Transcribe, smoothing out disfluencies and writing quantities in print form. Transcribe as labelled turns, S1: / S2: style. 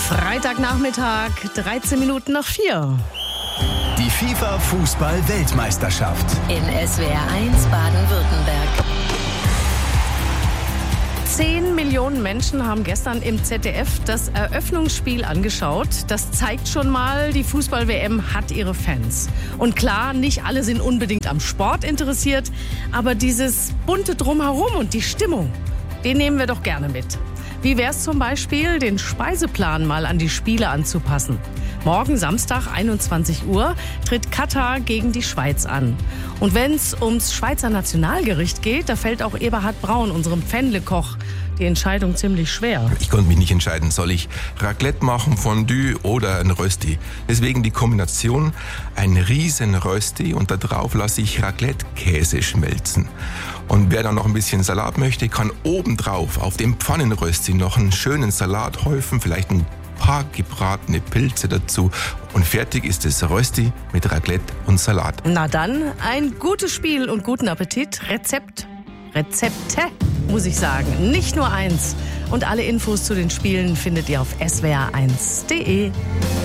S1: Freitagnachmittag, 13 Minuten nach 4.
S2: Die FIFA-Fußball-Weltmeisterschaft.
S3: In SWR 1 Baden-Württemberg.
S1: 10 Millionen Menschen haben gestern im ZDF das Eröffnungsspiel angeschaut. Das zeigt schon mal, die Fußball-WM hat ihre Fans. Und klar, nicht alle sind unbedingt am Sport interessiert, aber dieses bunte Drumherum und die Stimmung, den nehmen wir doch gerne mit. Wie wäre es zum Beispiel, den Speiseplan mal an die Spiele anzupassen? Morgen Samstag, 21 Uhr, tritt Katar gegen die Schweiz an. Und wenn es ums Schweizer Nationalgericht geht, da fällt auch Eberhard Braun, unserem Pfännle-Koch, die Entscheidung ziemlich schwer.
S4: Ich konnte mich nicht entscheiden, soll ich Raclette machen, Fondue oder ein Rösti. Deswegen die Kombination, ein riesen Rösti und da drauf lasse ich Raclette-Käse schmelzen. Und wer dann noch ein bisschen Salat möchte, kann obendrauf auf dem Pfannenrösti noch einen schönen Salat häufen, vielleicht ein paar gebratene Pilze dazu und fertig ist das Rösti mit Raclette und Salat.
S1: Na dann, ein gutes Spiel und guten Appetit. Rezepte, muss ich sagen. Nicht nur eins. Und alle Infos zu den Spielen findet ihr auf swr1.de.